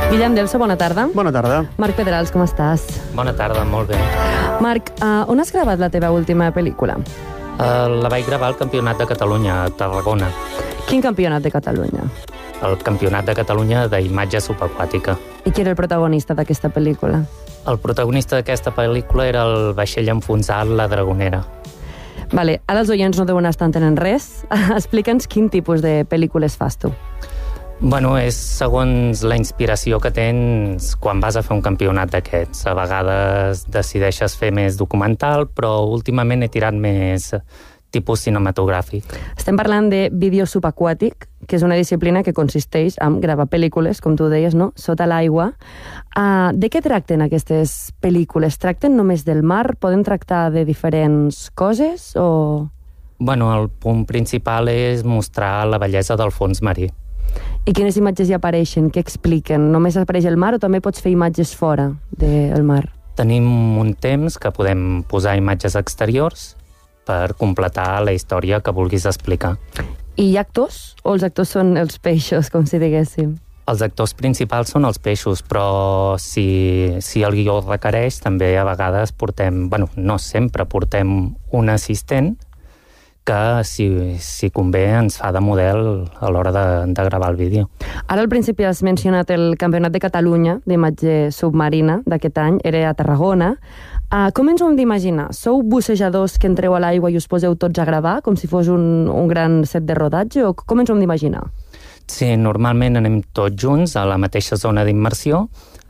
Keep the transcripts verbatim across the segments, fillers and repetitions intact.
Guillem Delso, bona tarda. Bona tarda. Marc Pedrals, com estàs? Bona tarda, molt bé. Marc, uh, on has gravat la teva última pel·lícula? Uh, la vaig gravar al Campionat de Catalunya, a Tarragona. Quin campionat de Catalunya? El Campionat de Catalunya d'imatge subaquàtica. I qui era el protagonista d'aquesta pel·lícula? El protagonista d'aquesta pel·lícula era el vaixell enfonsat, la Dragonera. Vale, ara els oients no deuen estar entenent res. Explica'ns quin tipus de pel·lícules fas tu. Bueno, és segons la inspiració que tens quan vas a fer un campionat d'aquests. A vegades decideixes fer més documental, però últimament he tirat més tipus cinematogràfic. Estem parlant de vídeo subaquàtic, que és una disciplina que consisteix en gravar pel·lícules, com tu deies, no? Sota l'aigua. Uh, de què tracten aquestes pel·lícules? Tracten només del mar? Poden tractar de diferents coses? O... Bueno, el punt principal és mostrar la bellesa del fons marí. I quines imatges hi apareixen? Què expliquen? Només apareix el mar o també pots fer imatges fora del mar? Tenim un temps que podem posar imatges exteriors per completar la història que vulguis explicar. I hi ha actors? O els actors són els peixos, com si diguéssim? Els actors principals són els peixos, però si, si el guió requereix, també a vegades portem, bueno, no sempre portem un assistent que, si, si convé, ens fa de model a l'hora de, de gravar el vídeo. Ara al principi has mencionat el Campionat de Catalunya d'imatge submarina d'aquest any, era a Tarragona. Uh, com ens ho hem d'imaginar? Sou bussejadors que entreu a l'aigua i us poseu tots a gravar, com si fos un, un gran set de rodatge, o com ens ho hem d'imaginar? Sí, normalment anem tots junts a la mateixa zona d'immersió.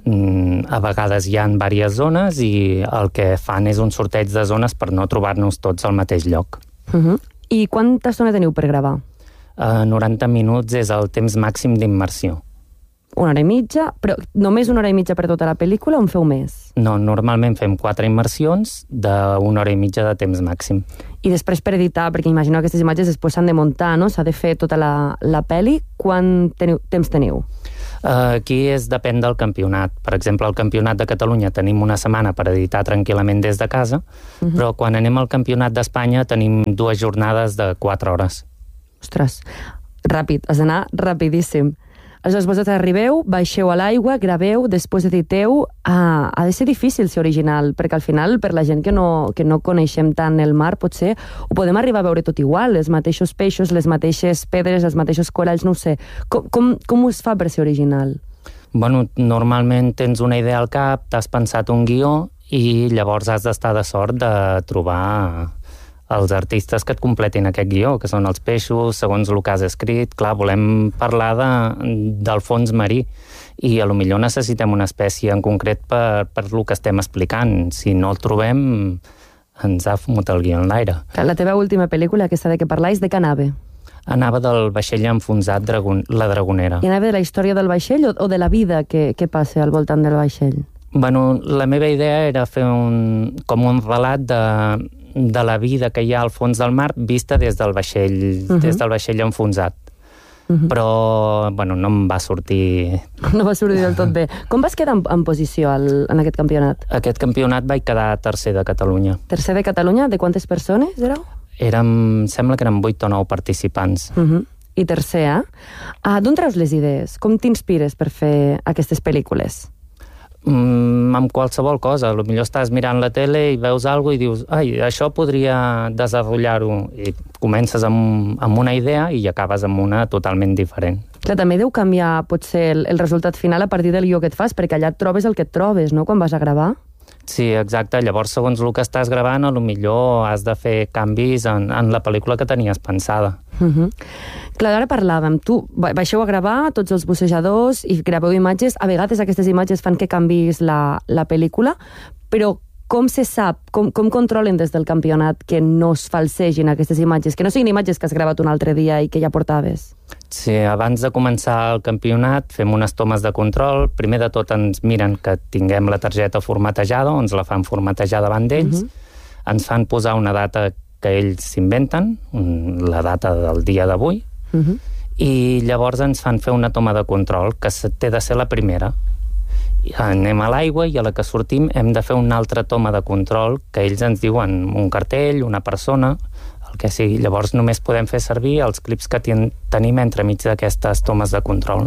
A vegades hi ha diverses zones i el que fan és un sorteig de zones per no trobar-nos tots al mateix lloc. Uh-huh. I quanta estona teniu per gravar? Uh, noranta minuts és el temps màxim d'immersió. Una hora i mitja? Però només una hora i mitja per tota la pel·lícula o en feu més? No, normalment fem quatre immersions d'una hora i mitja de temps màxim. I després per editar, perquè imagino que aquestes imatges després s'han de muntar, no? S'ha de fer tota la, la pel·li. Quant teniu, temps teniu? Uh, aquí és, depèn del campionat. Per exemple, al Campionat de Catalunya tenim una setmana per editar tranquil·lament des de casa, uh-huh. però quan anem al Campionat d'Espanya tenim dues jornades de quatre hores. Ostres, ràpid, has d'anar rapidíssim. Aleshores, vosaltres arribeu, baixeu a l'aigua, graveu, després editeu. Ah, ha de ser difícil ser original, perquè al final, per la gent que no, que no coneixem tant el mar, potser ho podem arribar a veure tot igual, els mateixos peixos, les mateixes pedres, els mateixos coralls, no ho sé. Com, com, com es fa per ser original? Bueno, normalment tens una idea al cap, t'has pensat un guió i llavors has d'estar de sort de trobar els artistes que et completin aquest guió, que són els peixos, segons el que has escrit. Clar, volem parlar de, del fons marí i a lo millor necessitem una espècie en concret per, per el que estem explicant. Si no el trobem, ens ha fumut el guió en l'aire. La teva última pel·lícula, aquesta de què parlàs, de què anava? Anava del vaixell enfonsat, dragon, la Dragonera. I anava de la història del vaixell o, o de la vida que, que passa al voltant del vaixell? Bueno, la meva idea era fer un, com un relat de, de la vida que hi ha al fons del mar vista des del vaixell, uh-huh. des del vaixell enfonsat. Uh-huh. Però, bueno, no em va sortir... No va sortir del tot bé. Com vas quedar en, en posició al, en aquest campionat? Aquest campionat vaig quedar tercer de Catalunya. Tercer de Catalunya? De quantes persones éreu? Érem, sembla que eren vuit o nou participants. Uh-huh. I tercer, eh? Uh, d'on treus les idees? Com t'inspires per fer aquestes pel·lícules? Mm, amb qualsevol cosa. A lo millor estàs mirant la tele i veus alguna cosa i dius, ai, això podria desenvolupar-ho, i comences amb, amb una idea i acabes amb una totalment diferent. Clar, també deu canviar potser el, el resultat final a partir del guió que et fas, perquè allà et trobes el que et trobes, no?, quan vas a gravar. Sí, exacte. Llavors, segons el que estàs gravant, a lo millor has de fer canvis en, en la pel·lícula que tenies pensada. Uh-huh. Clar, ara parlàvem. Tu baixeu a gravar, tots els bussejadors, i graveu imatges. A vegades aquestes imatges fan que canvis la, la pel·lícula, però com se sap, com, com controlen des del campionat que no es falsegin aquestes imatges, que no siguin imatges que has gravat un altre dia i que ja portaves? Sí, abans de començar el campionat fem unes tomes de control. Primer de tot ens miren que tinguem la targeta formatejada, o ens la fan formatejar davant d'ells. Uh-huh. Ens fan posar una data que ells s'inventen, la data del dia d'avui, uh-huh. i llavors ens fan fer una toma de control que té de ser la primera. Anem a l'aigua i a la que sortim hem de fer una altra toma de control que ells ens diuen un cartell, una persona, el que sigui. Llavors només podem fer servir els clips que ten- tenim entremig d'aquestes tomes de control.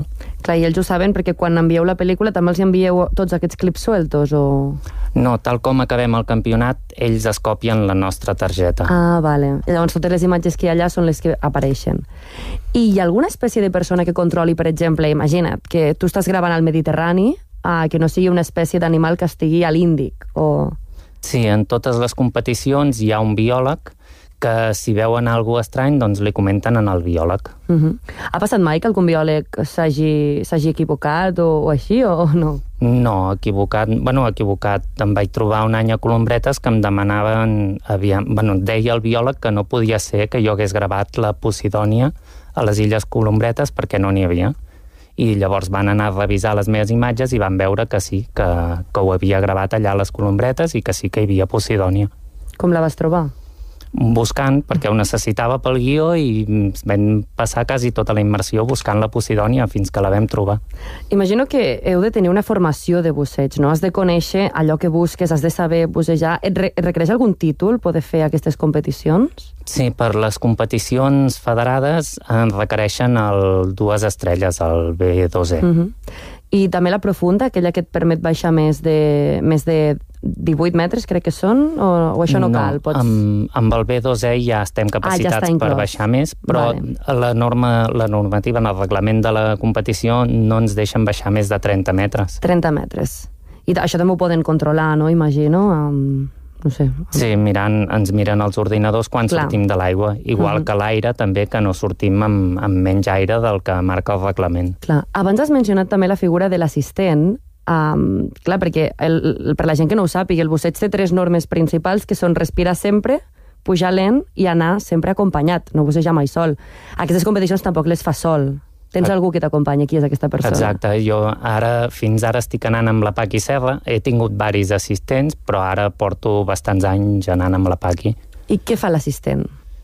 Clar, i ells ho saben perquè quan envieu la pel·lícula també els envieu tots aquests clips sueltos o... No, tal com acabem el campionat, ells es copien la nostra targeta. Ah, vale. I llavors totes les imatges que hi ha allà són les que apareixen. I hi ha alguna espècie de persona que controli, per exemple, imagina't, que tu estàs gravant al Mediterrani, ah, que no sigui una espècie d'animal que estigui a l'Índic, o... Sí, en totes les competicions hi ha un biòleg que si veuen alguna estrany, doncs li comenten en el biòleg. Uh -huh. Ha passat mai que algun biòleg s'hagi s'hagi equivocat o, o així, o, o no? No, equivocat... Bueno, equivocat. Em vaig trobar un any a Colombretes que em demanaven... Aviam, bueno, deia el biòleg que no podia ser que jo hagués gravat la Posidònia a les Illes Colombretes perquè no n'hi havia. I llavors van anar a revisar les meves imatges i van veure que sí, que, que ho havia gravat allà a les Colombretes i que sí que hi havia Posidònia. Com la vas trobar? Buscant, perquè ho necessitava pel guió i vam passar quasi tota la immersió buscant la Posidònia fins que la vam trobar. Imagino que heu de tenir una formació de busseig, no? Has de conèixer allò que busques, has de saber bussejar. Et, re et requereix algun títol poder fer aquestes competicions? Sí, per les competicions federades en requereixen el dues estrelles, el B dos E. Uh -huh. I també la profunda, aquella que et permet baixar més de, més de divuit metres, crec que són, o, o això no, no cal? Pots... amb, amb el B dos E ja estem capacitats ah, ja per baixar més, però vale. la, norma, la normativa en el reglament de la competició no ens deixen baixar més de trenta metres. trenta metres. I això també ho poden controlar, no? Imagino, amb... no sé. Sí, mirant, ens miren els ordinadors quan Clar. sortim de l'aigua, igual uh -huh. que l'aire també, que no sortim amb, amb menys aire del que marca el reglament. Clar. Abans has mencionat també la figura de l'assistent. Um, clar, perquè el, el, per la gent que no ho sàpiga, el busseig té tres normes principals que són respirar sempre, pujar lent i anar sempre acompanyat, no bussejar mai sol. Aquestes competicions tampoc les fa sol. Tens algú que t'acompanya? Qui és aquesta persona? Exacte, jo ara, fins ara estic anant amb la Paqui Serra, he tingut varis assistents, però ara porto bastants anys anant amb la Paqui. I què fa l'assistent?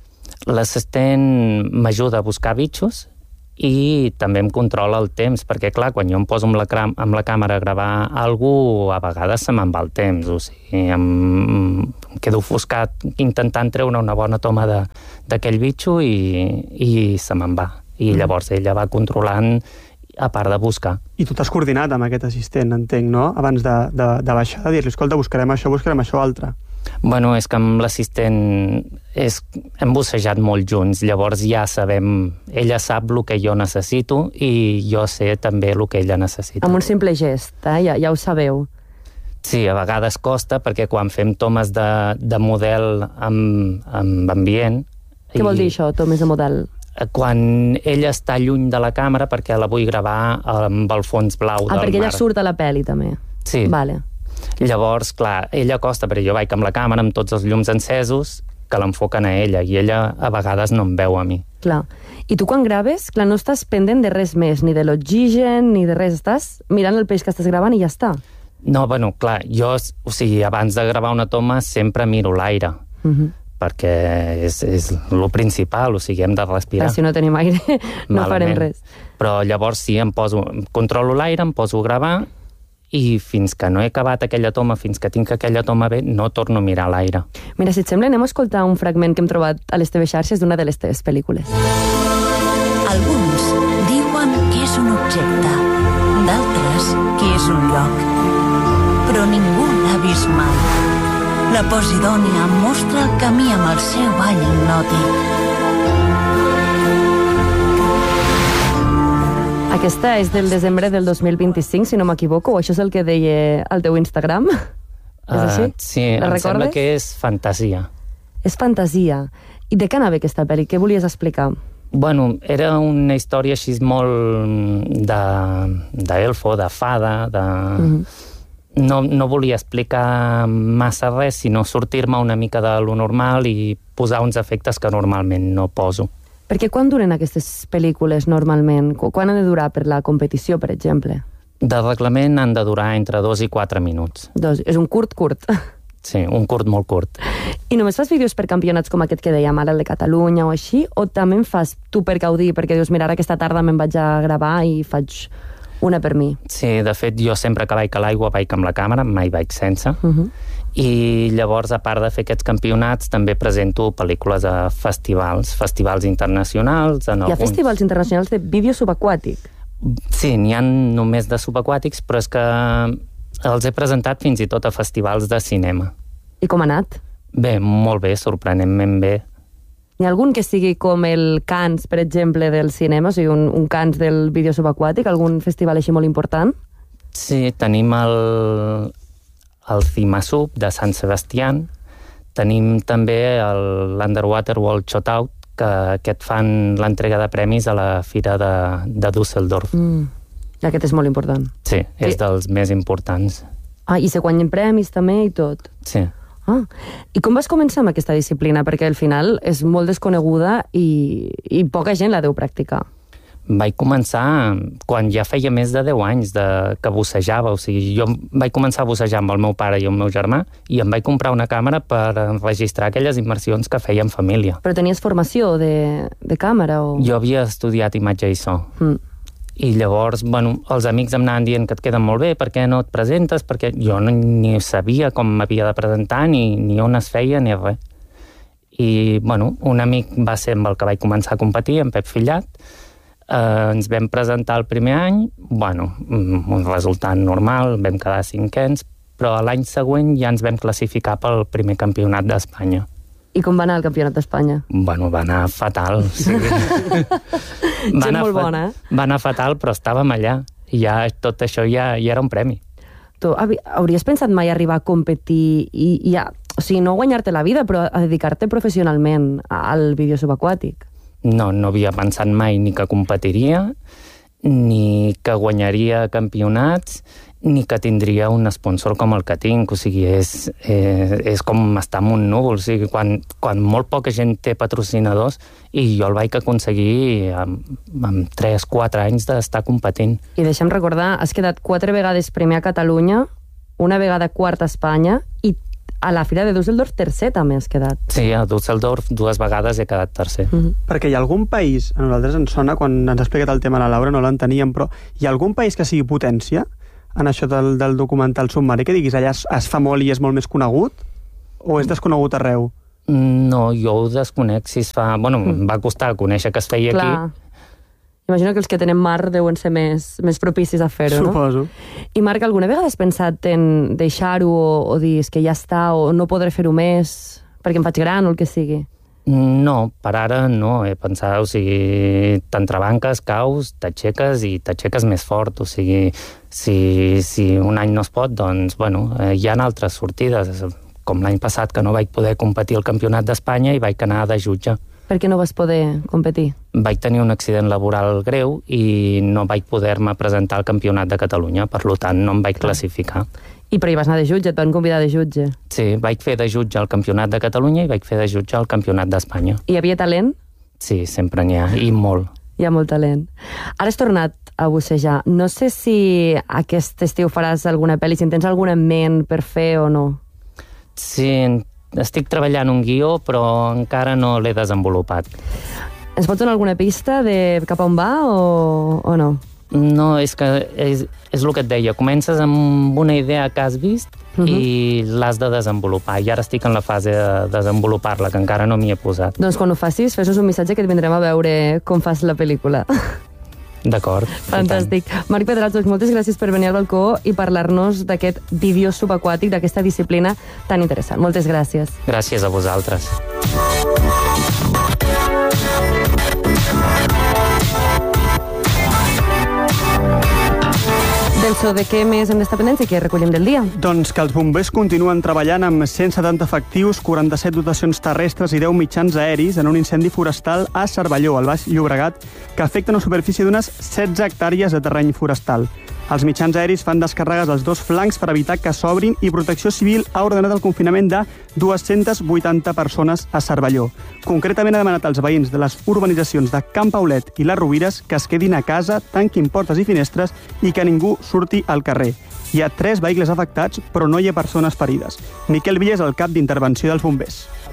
L'assistent m'ajuda a buscar bitxos i també em controla el temps, perquè clar, quan jo em poso amb la, amb la càmera a gravar alguna cosa, a vegades se me'n va el temps, o sigui, em, em quedo ofuscat intentant treure una bona toma d'aquell bitxo i, i se me'n va. I llavors ella va controlant a part de buscar. I tu t'has coordinat amb aquest assistent, entenc, no? Abans de, de, de baixar, de dir-li, escolta, buscarem això, buscarem això altre. Bueno, és que amb l'assistent és, hem bussejat molt junts, llavors ja sabem, ella sap el que jo necessito i jo sé també el que ella necessita. Amb un simple gest, eh? ja, ja ho sabeu. Sí, a vegades costa, perquè quan fem tomes de, de model amb, amb ambient... Què vol dir això, tomes de model? Quan ella està lluny de la càmera, perquè la vull gravar amb el fons blau ah, del mar. Ah, perquè ella surt a la pel·li, també. Sí. Vale. Llavors, clar, ella costa, perquè jo vaig amb la càmera amb tots els llums encesos que l'enfoquen a ella, i ella a vegades no em veu a mi. Clar. I tu quan graves, clar, no estàs pendent de res més, ni de l'oxigen, ni de res, estàs mirant el peix que estàs gravant i ja està. No, bueno, clar, jo, o sigui, abans de gravar una toma sempre miro l'aire. Uh -huh. perquè és, és el principal, o sigui, hem de respirar. Clar, si no tenim aire, no Malament. farem res. Però llavors sí, em poso, controlo l'aire, em poso a gravar, i fins que no he acabat aquella toma, fins que tinc aquella toma bé, no torno a mirar l'aire. Mira, si et sembla, anem a escoltar un fragment que hem trobat a les teves xarxes d'una de les teves pel·lícules. Alguns diuen que és un objecte, d'altres que és un lloc, però ningú l'ha vist mai. La Posidònia mostra el camí amb el seu ball hipnòtic. Aquesta és del desembre del dos mil vint-i-cinc, si no m'equivoco, o això és el que deia al teu Instagram? És així? Uh, sí, em recordes? sembla que és fantasia. És fantasia. I de què anava aquesta pel·li? Què volies explicar? Bueno, era una història així molt d'elfo, de, de fada, de... Uh-huh. No, no volia explicar massa res, sinó sortir-me una mica de lo normal i posar uns efectes que normalment no poso. Perquè quan duren aquestes pel·lícules normalment? Quan han de durar per la competició, per exemple? De reglament han de durar entre dos i quatre minuts. Dos, és un curt, curt. Sí, un curt molt curt. I només fas vídeos per campionats com aquest que dèiem ara, el de Catalunya o així, o també en fas tu per gaudir, perquè dius, mira, ara aquesta tarda me'n vaig a gravar i faig una per mi? Sí, de fet, jo sempre que vaig a l'aigua vaig amb la càmera, mai vaig sense. Uh-huh. I llavors, a part de fer aquests campionats, també presento pel·lícules a festivals, festivals internacionals. En Hi ha alguns... festivals internacionals de vídeo subaquàtic? Sí, n'hi ha només de subaquàtics, però és que els he presentat fins i tot a festivals de cinema. I com ha anat? Bé, molt bé, sorprenentment bé. N'hi ha algun que sigui com el Cannes, per exemple, del cinema, o sigui, un, un Cannes del vídeo subaquàtic, algun festival així molt important? Sí, tenim el, el CIMASUB de Sant Sebastián, tenim també l'Underwater World Shootout, que aquest fan l'entrega de premis a la fira de, de Düsseldorf. Mm. Aquest és molt important. Sí, és I... dels més importants. Ah, i se guanyen premis també i tot? Sí. Ah, i com vas començar amb aquesta disciplina? Perquè al final és molt desconeguda i, i poca gent la deu practicar. Vaig començar quan ja feia més de deu anys de, que bussejava. O sigui, jo vaig començar a bussejar amb el meu pare i el meu germà i em vaig comprar una càmera per enregistrar aquelles immersions que feia en família. Però tenies formació de, de càmera? O... Jo havia estudiat imatge i so. Mm. I llavors, bueno, els amics em anaven dient que et queden molt bé, per què no et presentes? Perquè jo no, ni sabia com m'havia de presentar, ni, ni on es feia, ni res. I, bueno, un amic va ser amb el que vaig començar a competir, en Pep Fillat. Eh, ens vam presentar el primer any, bueno, un resultat normal, vam quedar cinquens, però l'any següent ja ens vam classificar pel primer campionat d'Espanya. I com va anar el campionat d'Espanya? Bueno, va anar fatal. Sí. Va Gent molt bona, eh? Va anar fatal, però estàvem allà. I ja tot això ja, ja era un premi. Tu hauries pensat mai arribar a competir i, i a, o sigui, no guanyar-te la vida, però a dedicar-te professionalment al vídeo subaquàtic? No, no havia pensat mai ni que competiria, ni que guanyaria campionats, ni que tindria un sponsor com el que tinc. O sigui, és, eh, és com estar en un núvol. O sigui, quan, quan molt poca gent té patrocinadors, i jo el vaig aconseguir amb, amb tres quatre anys d'estar competint. I deixa'm recordar, has quedat quatre vegades primer a Catalunya, una vegada quart a Espanya, i a la Fira de Düsseldorf tercer també has quedat. Sí, a Düsseldorf dues vegades he quedat tercer. Mm-hmm. Perquè hi ha algun país, a nosaltres ens sona, quan ens ha explicat el tema a la Laura, no l'enteníem, però hi ha algun país que sigui potència en això del, del documental submarí, que diguis allà es, es fa molt i és molt més conegut? O és desconegut arreu? No, jo ho desconec si es fa... Bueno, mm. va costar conèixer que es feia Clar. aquí. Imagino que els que tenen mar deuen ser més, més propicis a fer-ho, no? Suposo. I Marc, alguna vegada has pensat en deixar-ho o, o dir que ja està o no podré fer-ho més perquè em faig gran o el que sigui? No, per ara no. He pensat, o sigui, t'entrebanques, caus, t'aixeques i t'aixeques més fort. O sigui, si, si un any no es pot, doncs, bueno, eh, hi ha altres sortides. Com l'any passat que no vaig poder competir al Campionat d'Espanya i vaig anar de jutge. Per què no vas poder competir? Vaig tenir un accident laboral greu i no vaig poder-me presentar al Campionat de Catalunya, per tant no em vaig Clar. classificar. I però hi vas anar de jutge, et van convidar de jutge. Sí, vaig fer de jutge al Campionat de Catalunya i vaig fer de jutge al Campionat d'Espanya. Hi havia talent? Sí, sempre n'hi ha, i molt. Hi ha molt talent. Ara has tornat a bussejar. No sé si aquest estiu faràs alguna pel·li, si en tens alguna en ment per fer o no. Sí, estic treballant un guió, però encara no l'he desenvolupat. Ens pots donar alguna pista de cap a on va o, o no? No, és que és, és el que et deia. Comences amb una idea que has vist uh-huh. i l'has de desenvolupar. I ara estic en la fase de desenvolupar-la, que encara no m'hi he posat. Doncs quan ho facis, fes-nos un missatge que et vindrem a veure com fas la pel·lícula. D'acord. Fantàstic. Marc Pedralbes, moltes gràcies per venir al balcó i parlar-nos d'aquest vídeo subaquàtic, d'aquesta disciplina tan interessant. Moltes gràcies. Gràcies a vosaltres. Delso, de què més hem d'estar pendents i què recollim del dia? Doncs que els bombers continuen treballant amb cent setanta efectius, quaranta-set dotacions terrestres i deu mitjans aeris en un incendi forestal a Cervelló, al Baix Llobregat, que afecta una superfície d'unes setze hectàrees de terreny forestal. Els mitjans aeris fan descàrregues als dos flancs per evitar que s'obrin i Protecció Civil ha ordenat el confinament de dues-centes vuitanta persones a Cervelló. Concretament ha demanat als veïns de les urbanitzacions de Can Paulet i les Rovires que es quedin a casa, tanquin portes i finestres i que ningú surti al carrer. Hi ha tres vehicles afectats, però no hi ha persones ferides. Miquel Villa és el cap d'intervenció dels bombers.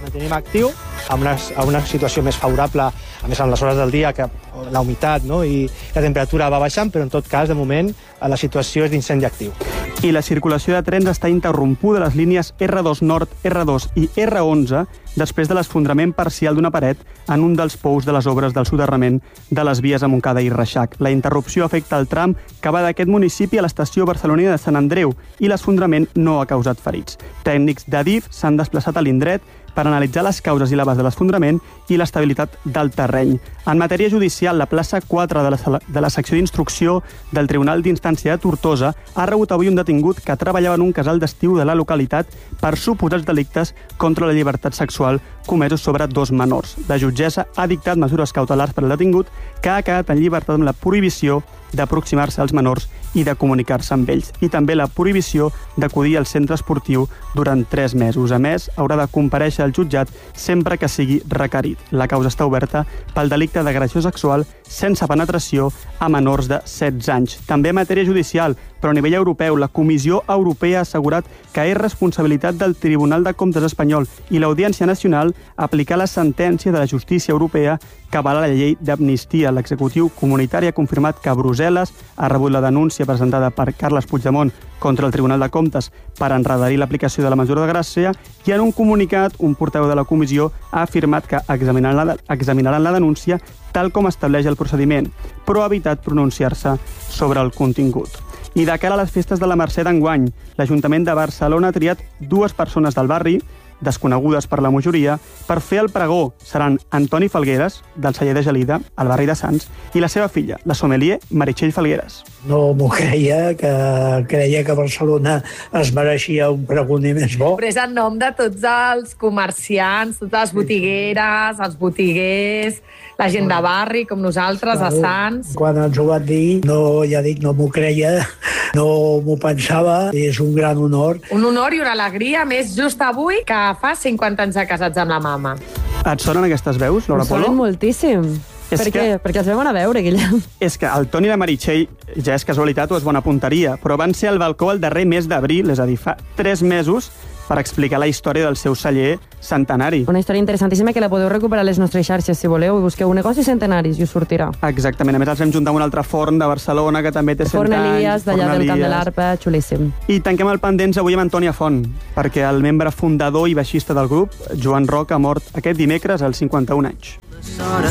El mantenim actiu, amb una, a una situació més favorable, a més en les hores del dia, que la humitat, no? I la temperatura va baixant, però en tot cas, de moment, la situació és d'incendi actiu. I la circulació de trens està interrompuda a les línies erre dos Nord, erre dos i erre onze després de l'esfondrament parcial d'una paret en un dels pous de les obres del soterrament de les vies a Montcada i Reixac. La interrupció afecta el tram que va d'aquest municipi a l'estació barcelonina de Sant Andreu i l'esfondrament no ha causat ferits. Tècnics d'Adif s'han desplaçat a l'indret per analitzar les causes i l'abast de l'esfondrament i l'estabilitat del terreny. En matèria judicial, la plaça quatre de la, de la secció d'instrucció del Tribunal d'Instància de Tortosa ha rebut avui un detingut que treballava en un casal d'estiu de la localitat per suposats delictes contra la llibertat sexual comesos sobre dos menors. La jutgessa ha dictat mesures cautelars per al detingut, que ha quedat en llibertat amb la prohibició d'aproximar-se als menors i de comunicar-se amb ells, i també la prohibició d'acudir al centre esportiu durant tres mesos. A més, haurà de comparèixer al jutjat sempre que sigui requerit. La causa està oberta pel delicte d'agressió sexual sense penetració a menors de setze anys. També en matèria judicial, però a nivell europeu, la Comissió Europea ha assegurat que és responsabilitat del Tribunal de Comptes espanyol i l'Audiència Nacional aplicar la sentència de la justícia europea que avala la llei d'amnistia. L'executiu comunitari ha confirmat que Brussel·les ha rebut la denúncia presentada per Carles Puigdemont contra el Tribunal de Comptes per enredarir l'aplicació de la mesura de gràcia, i en un comunicat un portaveu de la comissió ha afirmat que examinaran la, examinaran la denúncia tal com estableix el procediment, però ha evitat pronunciar-se sobre el contingut. I de cara a les festes de la Mercè d'enguany, l'Ajuntament de Barcelona ha triat dues persones del barri, desconegudes per la majoria, per fer el pregó. Seran Antoni Falgueres, del celler de Gelida, al barri de Sants, i la seva filla, la sommelier Meritxell Falgueres. No m'ho creia, que creia que Barcelona es mereixia un pregoner més bo. Però és en nom de tots els comerciants, totes les botigueres, els botiguers, la gent de barri, com nosaltres, a Sants. Quan ens ho van dir, no, ja dic, no m'ho creia, no m'ho pensava, és un gran honor. Un honor i una alegria, més just avui, que fa cinquanta anys de casats amb la mama. Et sonen aquestes veus, Laura Polo? Em sonen moltíssim. És per que... què? Perquè els vam anar a veure, Guillem. És que el Toni i la Meritxell ja és casualitat o és bona punteria, però van ser al balcó el darrer mes d'abril, és a dir, fa tres mesos, per explicar la història del seu celler centenari. Una història interessantíssima que la podeu recuperar a les nostres xarxes, si voleu, i busqueu negocis centenaris i us sortirà. Exactament. A més, els vam juntar amb un altre forn de Barcelona, que també té cent anys. Forn Elias, d'allà del Camp de l'Arpa, xulíssim. I tanquem el pendents avui amb Antònia Font, perquè el membre fundador i baixista del grup, Joan Roca, ha mort aquest dimecres als cinquanta-un anys.